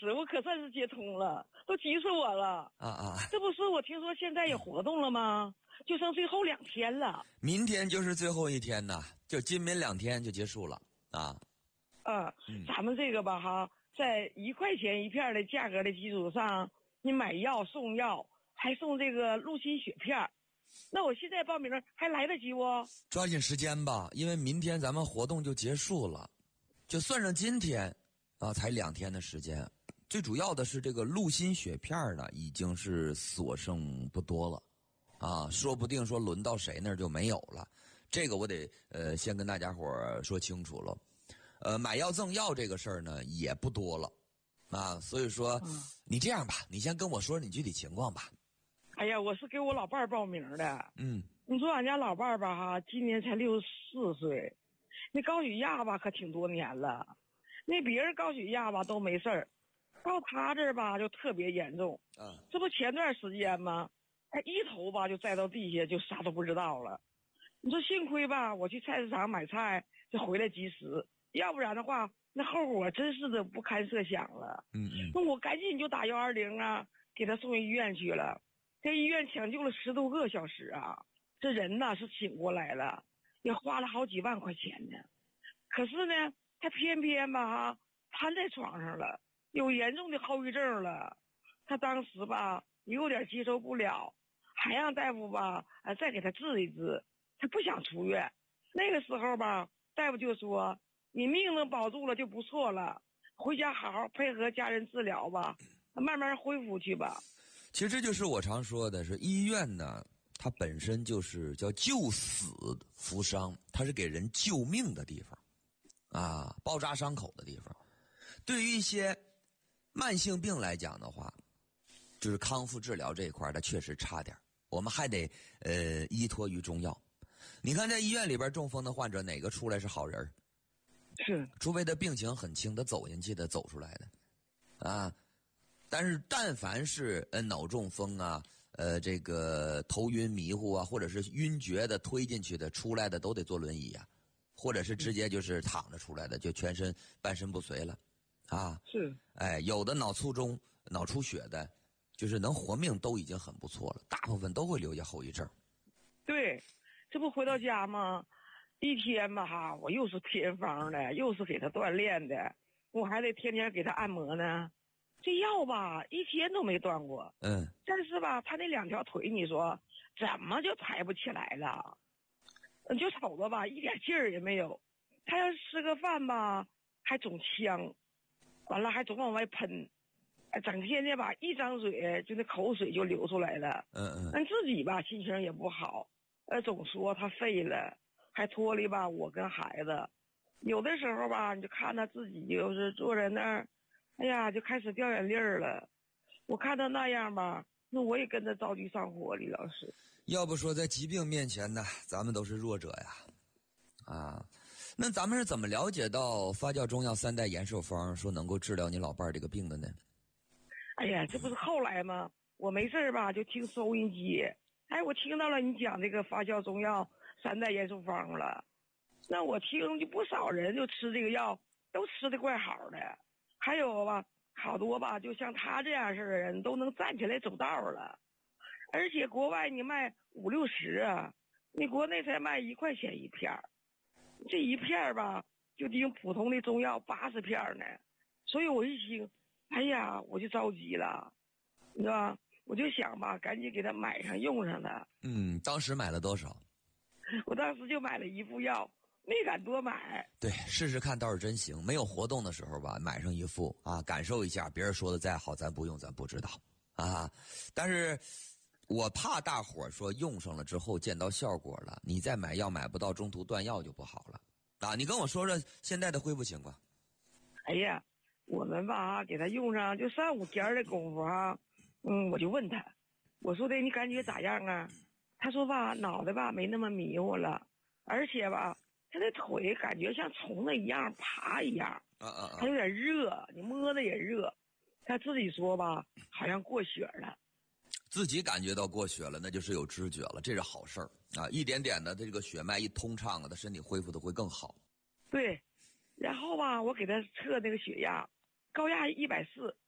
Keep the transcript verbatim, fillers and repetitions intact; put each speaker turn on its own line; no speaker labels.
是，我可算是接通了，都急死我了。
啊啊！
这不是我听说现在有活动了吗？就剩最后两天了。
明天就是最后一天呐，就今明两天就结束了啊。
嗯，
嗯
咱们这个吧哈，在一块钱一片的价格的基础上，你买药送药，还送这个鹿心血片。那我现在报名还来得及不？
抓紧时间吧，因为明天咱们活动就结束了，就算上今天啊，才两天的时间。最主要的是这个鹿心血片呢，已经是所剩不多了啊，说不定说轮到谁那儿就没有了。这个我得呃先跟大家伙儿说清楚了。呃，买药赠药这个事儿呢也不多了啊，所以说、嗯、你这样吧，你先跟我说你具体情况吧。
哎呀，我是给我老伴儿报名的。
嗯，
你说俺家老伴儿吧哈，今年才六十四岁，那高血压吧可挺多年了，那别人高血压吧都没事儿，到他这儿吧就特别严重。
啊，
这不前段时间吗？哎，一头吧就栽到地下，就啥都不知道了。你说幸亏吧，我去菜市场买菜就回来及时，要不然的话，那后果真是的不堪设想了。
嗯嗯，
那我赶紧就打幺二零啊，给他送医院去了。在医院抢救了十多个小时啊，这人呢是醒过来了，也花了好几万块钱呢。可是呢，他偏偏吧哈瘫在床上了，有严重的后遗症了。他当时吧有点接受不了，还让大夫吧呃再给他治一治，他不想出院。那个时候吧，大夫就说你命能保住了就不错了，回家好好配合家人治疗吧，慢慢恢复去吧。
其实这就是我常说的，是医院呢，它本身就是叫救死扶伤，它是给人救命的地方，啊，包扎伤口的地方。对于一些慢性病来讲的话，就是康复治疗这一块，它确实差点，我们还得呃依托于中药。你看，在医院里边中风的患者，哪个出来是好人？
是，
除非他病情很轻，他走进去的走出来的，啊。但是但凡是呃脑中风啊，呃这个头晕迷糊啊，或者是晕厥的推进去的出来的都得坐轮椅啊，或者是直接就是躺着出来的，就全身半身不遂了，啊，
是，
哎，有的脑卒中、脑出血的，就是能活命都已经很不错了，大部分都会留下后遗症。
对，这不回到家吗？一天吧哈，我又是偏方的，又是给他锻炼的，我还得天天给他按摩呢。这药吧一天都没断过，
嗯，
但是吧他那两条腿你说怎么就抬不起来了，就瞅着吧一点劲儿也没有。他要吃个饭吧还总呛，完了还总往外喷，整天的吧一张嘴就那口水就流出来了。
嗯嗯，
但自己吧心情也不好，呃总说他废了，还拖累吧我跟孩子。有的时候吧你就看他自己就是坐在那儿，哎呀就开始掉眼泪了。我看他那样吧，那我也跟他着急上火。李老师，
要不说在疾病面前呢，咱们都是弱者呀，啊，那咱们是怎么了解到发酵中药三代延寿方说能够治疗你老伴儿这个病的呢？
哎呀，这不是后来吗？我没事吧就听收音机，哎，我听到了你讲这个发酵中药三代延寿方了。那我听就不少人就吃这个药都吃得怪好的，还有吧好多吧就像他这样式的人都能站起来走道了。而且国外你卖五六十啊，你国内才卖一块钱一片，这一片吧就顶普通的中药八十片呢。所以我一听，哎呀我就着急了，你知道吧？我就想吧赶紧给他买上用上它。
嗯，当时买了多少？
我当时就买了一副药，没敢多买。
对，试试看倒是真行。没有活动的时候吧，买上一副啊，感受一下。别人说的再好，咱不用，咱不知道啊。但是我怕大伙儿说用上了之后见到效果了，你再买药买不到，中途断药就不好了啊。你跟我说说现在的恢复情况。
哎呀，我们吧给他用上就三五天的功夫啊，嗯，我就问他，我说的你感觉咋样啊？他说吧脑袋吧没那么迷糊了，而且吧他的腿感觉像虫子一样爬一样，
啊啊啊！
他有点热，你摸的也热。他自己说吧好像过血了，
自己感觉到过血了，那就是有知觉了，这是好事儿啊！一点点的，他这个血脉一通畅了，他身体恢复的会更好。
对，然后吧我给他测那个血压，高压一百四，